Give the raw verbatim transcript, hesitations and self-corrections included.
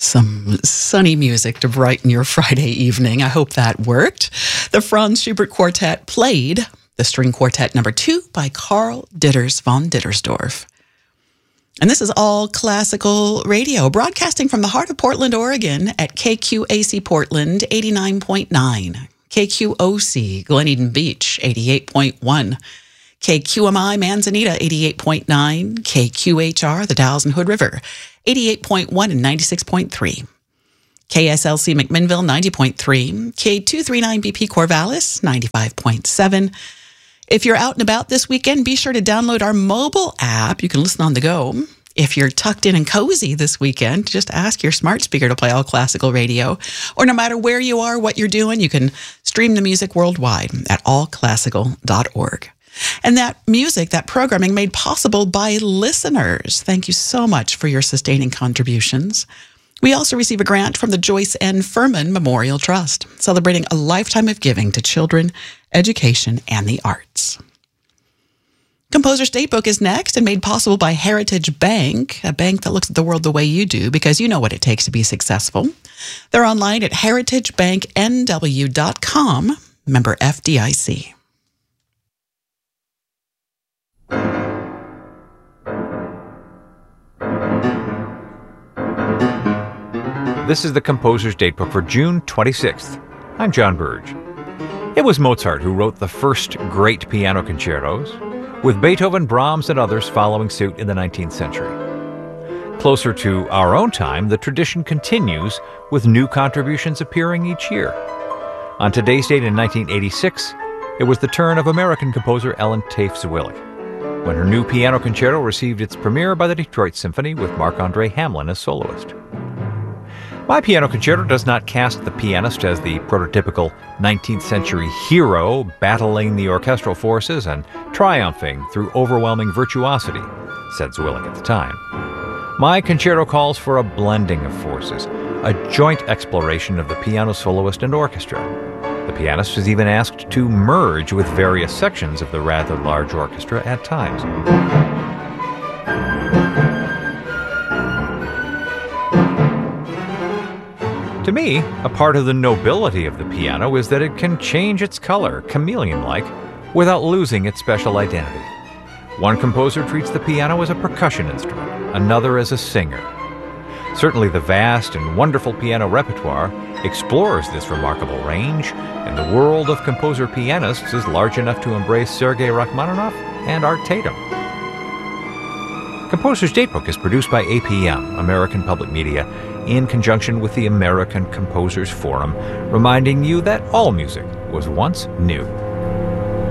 Some sunny music to brighten your Friday evening. I hope that worked. The Franz Schubert Quartet played the String Quartet number two by Karl Ditters von Dittersdorf. And this is All Classical Radio, broadcasting from the heart of Portland, Oregon at K Q A C Portland eighty-nine point nine, K Q O C Glen Eden Beach eighty-eight point one, K Q M I Manzanita eighty-eight point nine, K Q H R the Dalles and Hood River eighty-eight point one and ninety-six point three, K S L C McMinnville ninety point three, K two thirty-nine B P Corvallis ninety-five point seven. If you're out and about this weekend, be sure to download our mobile app. You can listen on the go. If you're tucked in and cozy this weekend, just ask your smart speaker to play All Classical Radio. Or no matter where you are, what you're doing, you can stream the music worldwide at all classical dot org. And that music, that programming made possible by listeners. Thank you so much for your sustaining contributions. We also receive a grant from the Joyce N. Furman Memorial Trust, celebrating a lifetime of giving to children, education, and the arts. Composer's Datebook is next and made possible by Heritage Bank, a bank that looks at the world the way you do because you know what it takes to be successful. They're online at heritage bank n w dot com, member F D I C. This is the Composer's Datebook for June twenty-sixth. I'm John Burge. It was Mozart who wrote the first great piano concertos, with Beethoven, Brahms, and others following suit in the nineteenth century. Closer to our own time, the tradition continues with new contributions appearing each year. On today's date in nineteen eighty-six, it was the turn of American composer Ellen Tafe-Zwillig, when her new piano concerto received its premiere by the Detroit Symphony with Marc-André Hamelin as soloist. My Piano Concerto does not cast the pianist as the prototypical nineteenth century hero battling the orchestral forces and triumphing through overwhelming virtuosity, said Zwillig at the time. My concerto calls for a blending of forces, a joint exploration of the piano soloist and orchestra. The pianist is even asked to merge with various sections of the rather large orchestra at times. To me, a part of the nobility of the piano is that it can change its color, chameleon-like, without losing its special identity. One composer treats the piano as a percussion instrument, another as a singer. Certainly the vast and wonderful piano repertoire explores this remarkable range, and the world of composer-pianists is large enough to embrace Sergei Rachmaninoff and Art Tatum. Composer's Datebook is produced by A P M, American Public Media, in conjunction with the American Composers Forum, reminding you that all music was once new.